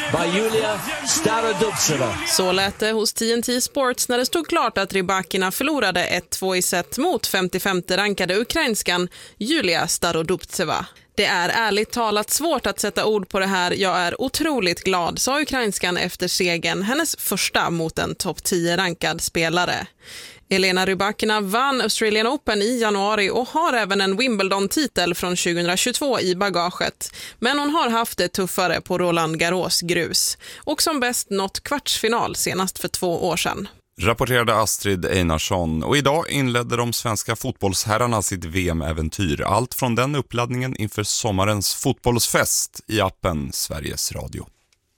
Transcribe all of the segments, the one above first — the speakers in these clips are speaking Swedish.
by Julia Starodubtseva. Så lät det hos TNT Sports när det stod klart att Rybakina förlorade 1-2 i set mot 55:e rankade ukrainskan Julia Starodubtseva. Det är ärligt talat svårt att sätta ord på det här. Jag är otroligt glad, sa ukrainskan efter segern, hennes första mot en topp 10-rankad spelare. Elena Rybakina vann Australian Open i januari och har även en Wimbledon-titel från 2022 i bagaget. Men hon har haft det tuffare på Roland Garros grus och som bäst nått kvartsfinal senast för 2 år sedan. Rapporterade Astrid Einarsson, och idag inledde de svenska fotbollsherrarna sitt VM-äventyr. Allt från den uppladdningen inför sommarens fotbollsfest i appen Sveriges Radio.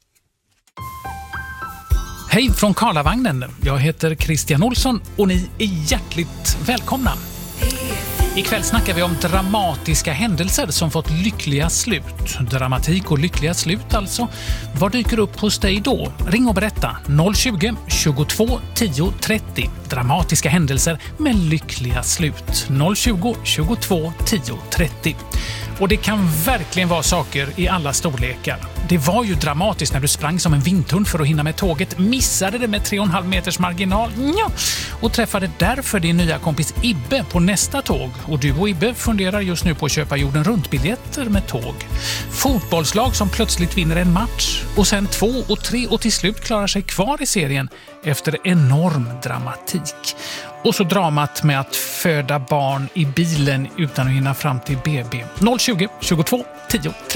Hej från Karlavagnen, jag heter Christian Olsson och ni är hjärtligt välkomna. Ikväll snackar vi om dramatiska händelser som fått lyckliga slut. Dramatik och lyckliga slut alltså. Vad dyker upp hos dig då? Ring och berätta 020 22 10 30. Dramatiska händelser med lyckliga slut. 020 22 10 30. Och det kan verkligen vara saker i alla storlekar. Det var ju dramatiskt när du sprang som en vindhund för att hinna med tåget, missade det med 3,5 meters marginal och träffade därför din nya kompis Ibbe på nästa tåg. Och du och Ibbe funderar just nu på att köpa jorden runt-biljetter med tåg. Fotbollslag som plötsligt vinner en match och sen 2 och 3 och till slut klarar sig kvar i serien efter enorm dramatik. Och så dramat med att föda barn i bilen utan att hinna fram till BB. 020 22 10 30.